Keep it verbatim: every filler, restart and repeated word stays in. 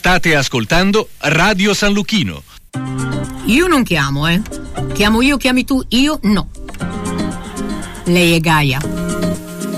State ascoltando Radio San Lucchino. Io non chiamo, eh. Chiamo io, chiami tu, io no. Lei è Gaia.